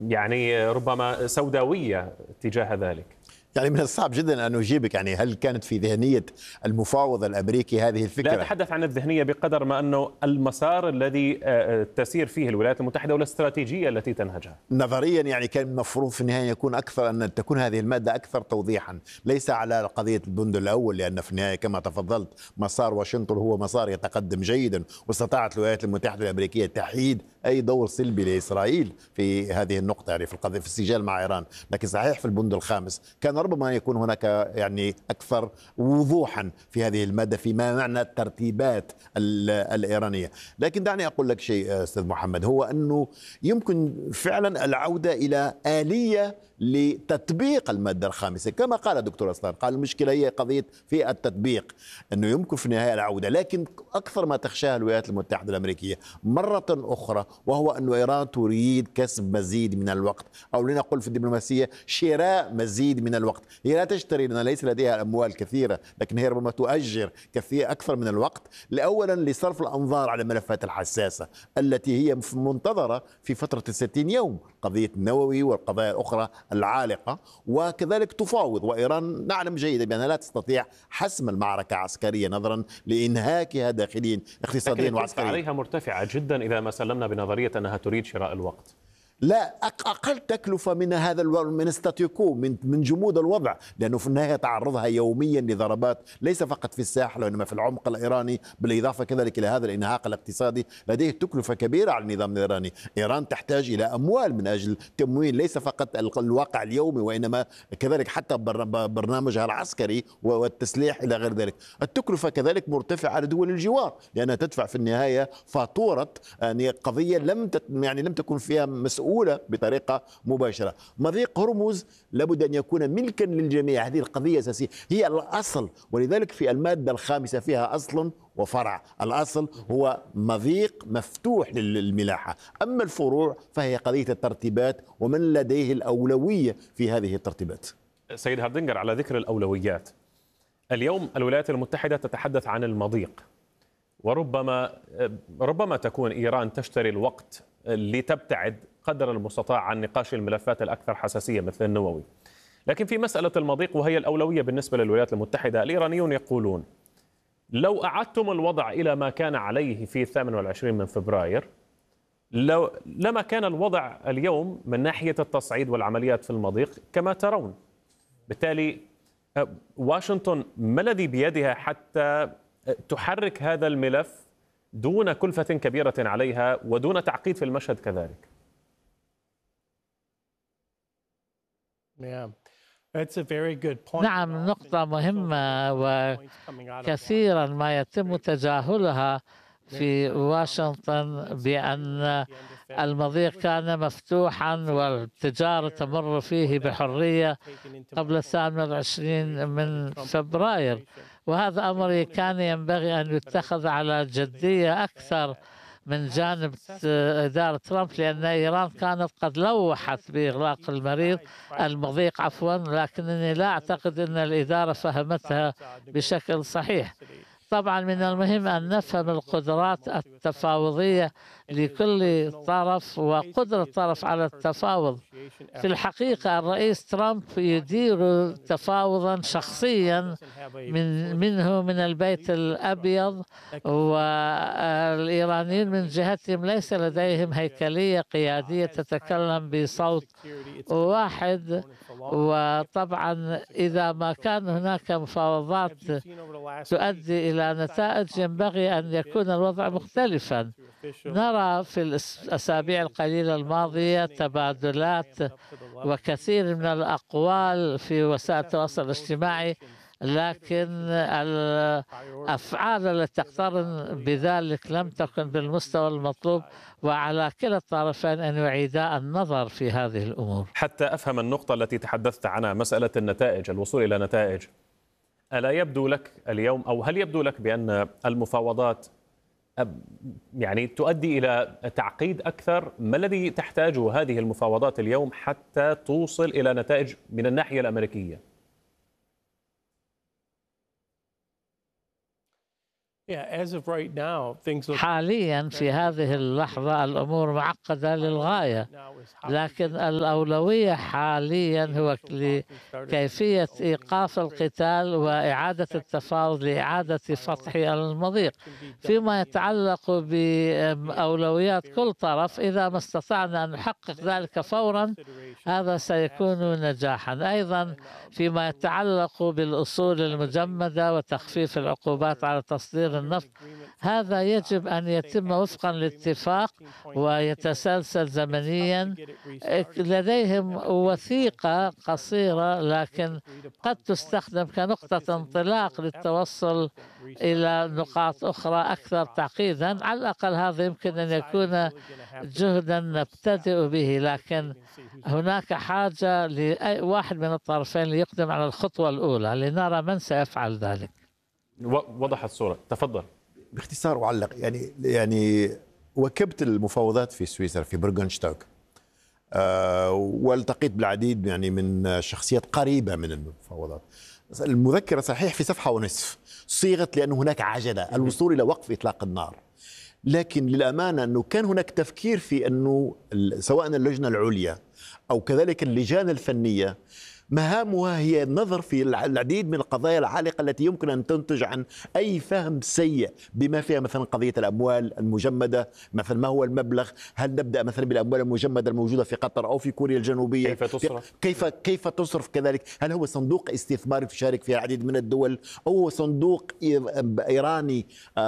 يعني ربما سوداوية تجاه ذلك. يعني من الصعب جدا أن أجيبك، يعني هل كانت في ذهنية المفاوض الأمريكي هذه الفكرة؟ لا أتحدث عن الذهنية بقدر ما أنه المسار الذي تسير فيه الولايات المتحدة والاستراتيجية التي تنهجها. نظريا يعني كان المفروض في النهاية يكون أكثر، أن تكون هذه المادة أكثر توضيحا، ليس على قضية البند الأول، لأن في النهاية كما تفضلت مسار واشنطن هو مسار يتقدم جيدا، واستطاعت الولايات المتحدة الأمريكية تحييد أي دور سلبي لإسرائيل في هذه النقطة، يعني في القضية في السجال مع إيران. لكن صحيح في البند الخامس كان ربما يكون هناك يعني أكثر وضوحا في هذه المادة فيما معنى الترتيبات الإيرانية. لكن دعني أقول لك شيء أستاذ محمد، هو أنه يمكن فعلا العودة إلى آلية لتطبيق المادة الخامسة كما قال الدكتور أسلان. قال المشكلة هي قضية في التطبيق، أنه يمكن في النهاية العودة، لكن أكثر ما تخشاه الولايات المتحدة الأمريكية مرة أخرى وهو أن إيران تريد كسب مزيد من الوقت، أو لنقل في الدبلوماسية شراء مزيد من الوقت. هي لا تشتري لأن ليس لديها أموال كثيرة، لكن هي ربما تؤجر كثير أكثر من الوقت، أولا لصرف الأنظار على الملفات الحساسة التي هي منتظرة في فترة 60 يوم، قضية النووي والقضايا الأخرى العالقة، وكذلك تفاوض. وإيران نعلم جيدا بأنها لا تستطيع حسم المعركة عسكريا نظرا لإنهاكها داخليا اقتصاديا وعسكريا. عليها مرتفعة جدا إذا ما سلمنا بنظرية أنها تريد شراء الوقت. لا، أقل تكلفة من هذا من ستاتيكو، من جمود الوضع، لأنه في النهاية تعرضها يوميا لضربات ليس فقط في الساحل وإنما في العمق الإيراني، بالإضافة كذلك إلى هذا الإنهاك الاقتصادي لديه تكلفة كبيرة على النظام الإيراني. إيران تحتاج إلى أموال من أجل تمويل ليس فقط الواقع اليومي وإنما كذلك حتى برنامجها العسكري والتسليح إلى غير ذلك. التكلفة كذلك مرتفعة على دول الجوار لأنها تدفع في النهاية فاتورة يعني قضية لم تكن فيها مسؤولة بطريقة مباشرة. مضيق هرمز لابد أن يكون ملكا للجميع، هذه القضية أساسية هي الأصل، ولذلك في المادة الخامسة فيها أصل وفرع. الأصل هو مضيق مفتوح للملاحة، أما الفروع فهي قضية الترتيبات ومن لديه الأولوية في هذه الترتيبات. سيد هاردنجر، على ذكر الأولويات، اليوم الولايات المتحدة تتحدث عن المضيق، وربما تكون إيران تشتري الوقت لتبتعد قدر المستطاع عن نقاش الملفات الأكثر حساسية مثل النووي. لكن في مسألة المضيق وهي الأولوية بالنسبة للولايات المتحدة، الإيرانيون يقولون لو أعدتم الوضع إلى ما كان عليه في 28 من فبراير لما كان الوضع اليوم من ناحية التصعيد والعمليات في المضيق كما ترون. بالتالي واشنطن ما الذي بيدها حتى تحرك هذا الملف دون كلفة كبيرة عليها ودون تعقيد في المشهد كذلك؟ نعم، نقطة مهمة وكثيرا ما يتم تجاهلها في واشنطن، بأن المضيق كان مفتوحا والتجارة تمر فيه بحرية قبل 28 من فبراير، وهذا أمر كان ينبغي أن يتخذ على جدية أكثر من جانب إدارة ترامب، لأن إيران كانت قد لوحت بإغلاق المضيق لكنني لا أعتقد أن الإدارة فهمتها بشكل صحيح. طبعا من المهم أن نفهم القدرات التفاوضية لكل طرف وقدرة طرف على التفاوض. في الحقيقة الرئيس ترامب يدير تفاوضا شخصيا منه من البيت الأبيض، والإيرانيين من جهتهم ليس لديهم هيكلية قيادية تتكلم بصوت واحد. وطبعا إذا ما كان هناك مفاوضات تؤدي إلى نتائج ينبغي أن يكون الوضع مختلفا. نرى في الأسابيع القليلة الماضية تبادلات وكثير من الأقوال في وسائل التواصل الاجتماعي، لكن الأفعال التي تقترن بذلك لم تكن بالمستوى المطلوب، وعلى كلا الطرفين أن يعيدا النظر في هذه الأمور. حتى أفهم النقطة التي تحدثت عنها، مسألة النتائج، الوصول إلى نتائج، ألا يبدو لك اليوم أو هل يبدو لك بأن المفاوضات يعني تؤدي إلى تعقيد أكثر؟ ما الذي تحتاجه هذه المفاوضات اليوم حتى توصل إلى نتائج من الناحية الأمريكية؟ حاليا في هذه اللحظة الأمور معقدة للغاية، لكن الأولوية حاليا هو لكيفية إيقاف القتال وإعادة التفاوض لإعادة فتح المضيق. فيما يتعلق بأولويات كل طرف، إذا ما استطعنا أن نحقق ذلك فورا هذا سيكون نجاحا. أيضا فيما يتعلق بالأصول المجمدة وتخفيف العقوبات على تصدير النفط، هذا يجب أن يتم وفقا لاتفاق ويتسلسل زمنيا. لديهم وثيقة قصيرة لكن قد تستخدم كنقطة انطلاق للتوصل إلى نقاط أخرى أكثر تعقيدا. على الأقل هذا يمكن أن يكون جهدا نبتدئ به، لكن هناك حاجة لواحد من الطرفين ليقدم على الخطوة الأولى لنرى من سيفعل ذلك. وضحت الصورة، تفضل. باختصار أعلق يعني وكبت المفاوضات في سويسرا في برغنشتاوك، والتقيت بالعديد يعني من شخصيات قريبة من المفاوضات. المذكرة صحيح في صفحة ونصف صيغت لأن هناك عجلة الوصول إلى وقف إطلاق النار، لكن للأمانة أنه كان هناك تفكير في أنه سواء اللجنة العليا أو كذلك اللجان الفنية مهامها هي النظر في العديد من القضايا العالقة التي يمكن أن تنتج عن أي فهم سيء بما فيها مثلا قضية الأموال المجمدة، مثلا ما هو المبلغ، هل نبدأ مثلا بالأموال المجمدة الموجودة في قطر أو في كوريا الجنوبية، كيف تصرف، كيف تصرف كذلك، هل هو صندوق استثماري تشارك فيه العديد من الدول أو هو صندوق إيراني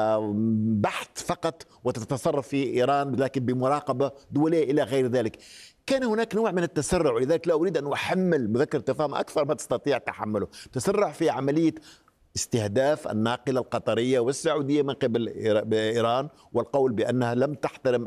بحت فقط وتتصرف في إيران لكن بمراقبة دولية إلى غير ذلك. كان هناك نوع من التسرع، ولذلك لا أريد أن أحمل مذكرة التفاهم أكثر ما تستطيع تحمله. تسرع في عملية استهداف الناقلة القطرية والسعودية من قبل إيران والقول بأنها لم تحترم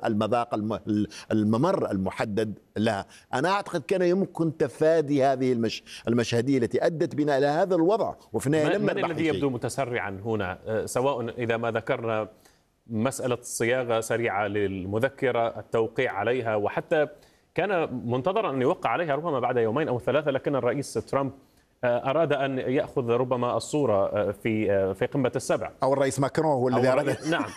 الممر المحدد لها. أنا أعتقد كان يمكن تفادي هذه المشهدية التي أدت بنا إلى هذا الوضع، وفي النهاية من الذي يبدو متسرعا هنا؟ سواء إذا ما ذكرنا مسألة صياغة سريعة للمذكرة، التوقيع عليها، وحتى كان منتظرا أن يوقع عليها ربما بعد يومين أو ثلاثة، لكن الرئيس ترامب أراد أن يأخذ ربما الصورة في قمة السبع، أو الرئيس ماكرون هو الذي أراد. نعم.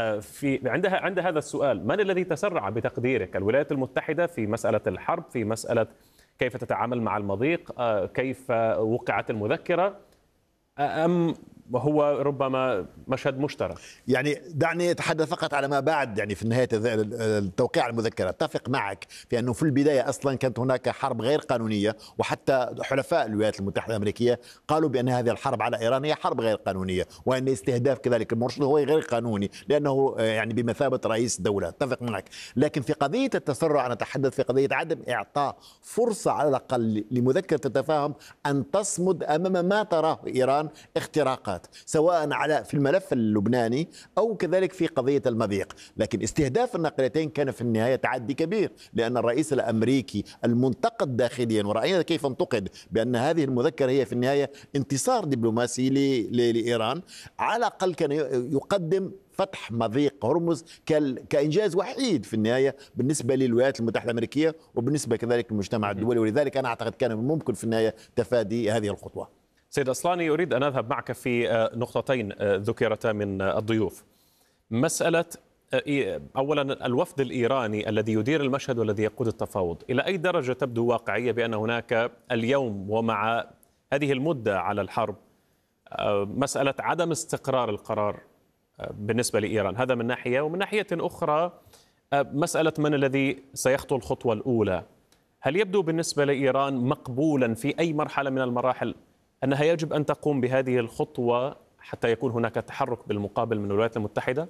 عند هذا السؤال، من الذي تسرع بتقديرك؟ الولايات المتحدة في مسألة الحرب، في مسألة كيف تتعامل مع المضيق، كيف وقعت المذكرة، أم وهو ربما مشهد مشترك؟ يعني دعني أتحدث فقط على ما بعد، يعني في نهاية التوقيع المذكرة أتفق معك في أنه في البداية أصلا كانت هناك حرب غير قانونية، وحتى حلفاء الولايات المتحدة الأمريكية قالوا بأن هذه الحرب على إيران هي حرب غير قانونية، وأن استهداف كذلك المرشد هو غير قانوني لأنه يعني بمثابة رئيس دولة. أتفق معك، لكن في قضية التسرع أنا أتحدث في قضية عدم إعطاء فرصة على الأقل لمذكرة التفاهم أن تصمد أمام ما تراه إيران اختراقات، سواء في الملف اللبناني أو كذلك في قضية المضيق. لكن استهداف الناقلتين كان في النهاية تعدي كبير، لأن الرئيس الأمريكي المنتقد داخليا، ورأينا كيف انتقد بأن هذه المذكرة هي في النهاية انتصار دبلوماسي لإيران، على الأقل كان يقدم فتح مضيق هرمز كإنجاز وحيد في النهاية بالنسبة للولايات المتحدة الأمريكية وبالنسبة كذلك للمجتمع الدولي، ولذلك أنا أعتقد كان ممكن في النهاية تفادي هذه الخطوة. سيد أصلاني، أريد أن أذهب معك في نقطتين ذكرتا من الضيوف. مسألة أولا الوفد الإيراني الذي يدير المشهد والذي يقود التفاوض، إلى أي درجة تبدو واقعية بأن هناك اليوم ومع هذه المدة على الحرب مسألة عدم استقرار القرار بالنسبة لإيران؟ هذا من ناحية، ومن ناحية أخرى مسألة من الذي سيخطو الخطوة الأولى. هل يبدو بالنسبة لإيران مقبولا في أي مرحلة من المراحل أنها يجب أن تقوم بهذه الخطوة حتى يكون هناك تحرك بالمقابل من الولايات المتحدة؟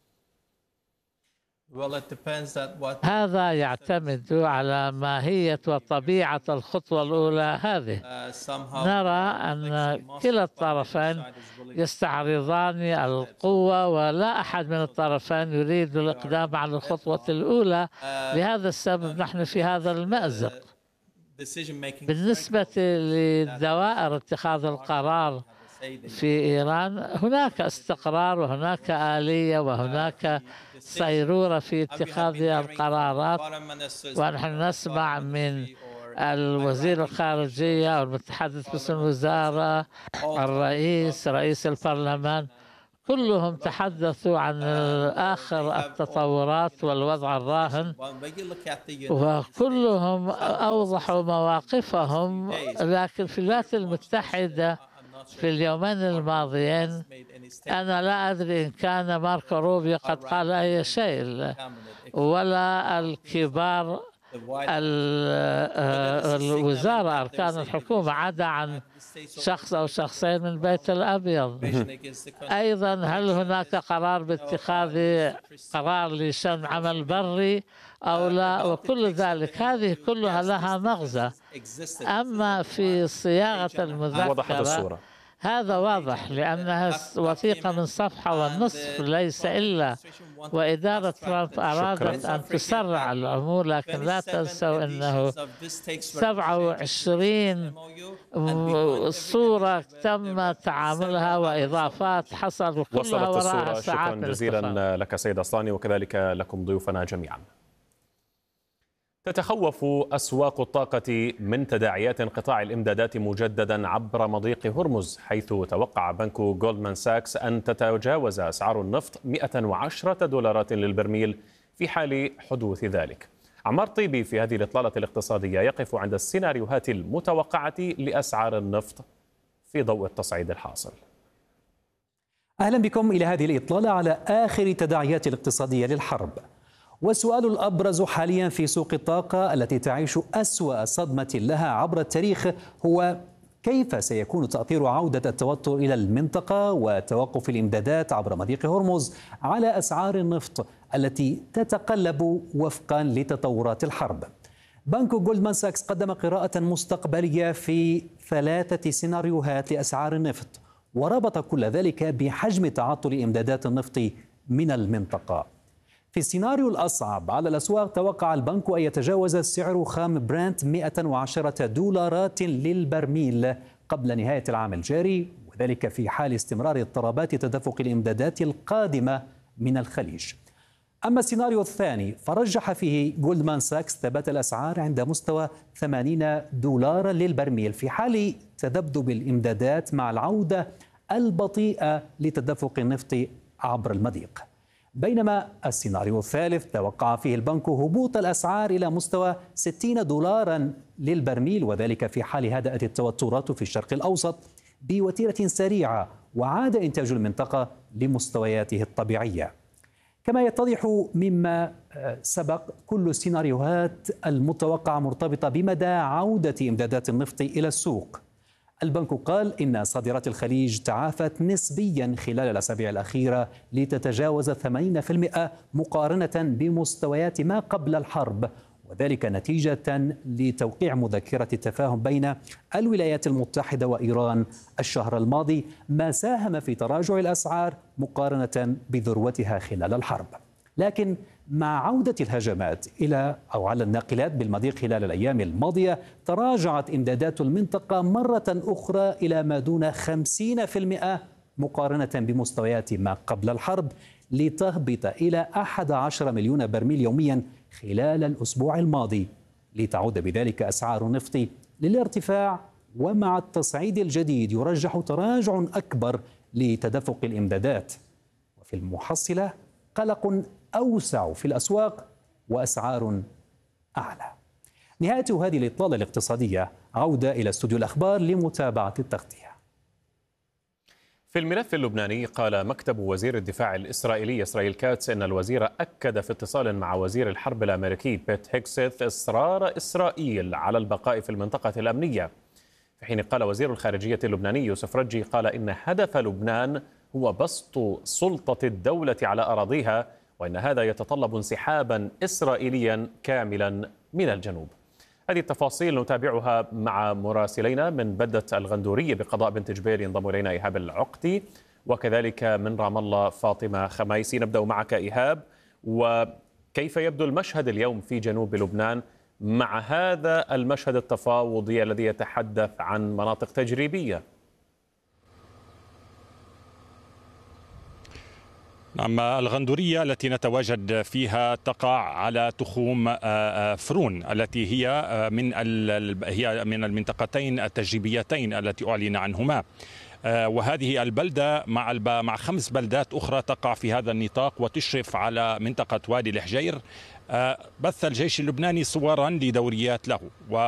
هذا يعتمد على ماهية وطبيعة الخطوة الأولى هذه. نرى أن كلا الطرفين يستعرضان القوة، ولا أحد من الطرفين يريد الإقدام على الخطوة الأولى. لهذا السبب نحن في هذا المأزق. بالنسبة لدوائر اتخاذ القرار في إيران، هناك استقرار وهناك آلية وهناك صيرورة في اتخاذ القرارات، ونحن نسمع من الوزير الخارجية والمتحدث باسم الوزارة، الرئيس، رئيس البرلمان، كلهم تحدثوا عن آخر التطورات والوضع الراهن، وكلهم أوضحوا مواقفهم. لكن في الولايات المتحدة في اليومين الماضيين أنا لا أدري إن كان ماركو روبيو قد قال أي شيء، ولا الكبار الوزارة أركان الحكومة، عدا عن شخص أو شخصين من البيت الأبيض. أيضا هل هناك قرار باتخاذ قرار لشن عمل بري أو لا؟ وكل ذلك هذه كلها لها مغزى. أما في صياغة المذكرة هذا واضح، لأنها وثيقة من صفحة ونصف ليس إلا، وإدارة ترامب أرادت أن تسرع الأمور. لكن لا تنسوا أنه 27 صورة تم تعاملها وإضافات حصلوا كلها وراء ساعات. شكرا جزيلا لك سيد أصلاني، وكذلك لكم ضيوفنا جميعا. تتخوف أسواق الطاقة من تداعيات انقطاع الإمدادات مجددا عبر مضيق هرمز، حيث توقع بنك جولدمان ساكس أن تتجاوز أسعار النفط $110 للبرميل في حال حدوث ذلك. عمار طيبي في هذه الإطلالة الاقتصادية يقف عند السيناريوهات المتوقعة لأسعار النفط في ضوء التصعيد الحاصل. أهلا بكم إلى هذه الإطلالة على آخر تداعيات الاقتصادية للحرب. والسؤال الأبرز حاليا في سوق الطاقة التي تعيش أسوأ صدمة لها عبر التاريخ هو كيف سيكون تأثير عودة التوتر إلى المنطقة وتوقف الإمدادات عبر مضيق هرمز على أسعار النفط التي تتقلب وفقا لتطورات الحرب. بنك جولدمان ساكس قدم قراءة مستقبلية في 3 سيناريوهات لأسعار النفط، وربط كل ذلك بحجم تعطل إمدادات النفط من المنطقة. في السيناريو الأصعب على الأسواق توقع البنك أن يتجاوز سعر خام برنت $110 للبرميل قبل نهاية العام الجاري، وذلك في حال استمرار اضطرابات تدفق الإمدادات القادمة من الخليج. أما السيناريو الثاني فرجح فيه جولدمان ساكس ثبات الأسعار عند مستوى $80 للبرميل في حال تذبذب الإمدادات مع العودة البطيئة لتدفق النفط عبر المضيق. بينما السيناريو الثالث توقع فيه البنك هبوط الأسعار إلى مستوى $60 للبرميل، وذلك في حال هدأت التوترات في الشرق الأوسط بوتيرة سريعة وعاد إنتاج المنطقة لمستوياته الطبيعية. كما يتضح مما سبق كل السيناريوهات المتوقعة مرتبطة بمدى عودة إمدادات النفط إلى السوق. البنك قال إن صادرات الخليج تعافت نسبيا خلال الأسابيع الأخيرة لتتجاوز 80% مقارنة بمستويات ما قبل الحرب، وذلك نتيجة لتوقيع مذكرة التفاهم بين الولايات المتحدة وإيران الشهر الماضي، ما ساهم في تراجع الأسعار مقارنة بذروتها خلال الحرب. لكن مع عودة الهجمات على الناقلات بالمضيق خلال الأيام الماضية تراجعت إمدادات المنطقة مرة أخرى إلى ما دون 50% مقارنة بمستويات ما قبل الحرب، لتهبط إلى 11 مليون برميل يوميا خلال الأسبوع الماضي، لتعود بذلك أسعار النفط للارتفاع. ومع التصعيد الجديد يرجح تراجع أكبر لتدفق الإمدادات، وفي المحصلة قلق أوسع في الأسواق وأسعار أعلى. نهاية هذه الإطلالة الاقتصادية، عودة إلى استوديو الأخبار لمتابعة التغطية. في الملف اللبناني قال مكتب وزير الدفاع الإسرائيلي إسرائيل كاتس إن الوزير أكد في اتصال مع وزير الحرب الأمريكي بيت هيكسيث إصرار إسرائيل على البقاء في المنطقة الأمنية، في حين قال وزير الخارجية اللبناني يوسف رجي قال إن هدف لبنان هو بسط سلطة الدولة على أراضيها، وإن هذا يتطلب انسحابا إسرائيليا كاملا من الجنوب. هذه التفاصيل نتابعها مع مراسلينا من بدة الغندورية بقضاء بنت جبيل، ينضم إلينا إيهاب العقدي، وكذلك من رام الله فاطمة خمايسي. نبدأ معك إيهاب، وكيف يبدو المشهد اليوم في جنوب لبنان مع هذا المشهد التفاوضي الذي يتحدث عن مناطق تجريبية؟ نعم، الغندورية التي نتواجد فيها تقع على تخوم فرون التي هي من المنطقتين التجريبيتين التي أعلن عنهما. وهذه البلدة مع 5 بلدات أخرى تقع في هذا النطاق وتشرف على منطقة وادي الحجير. بث الجيش اللبناني صورا لدوريات له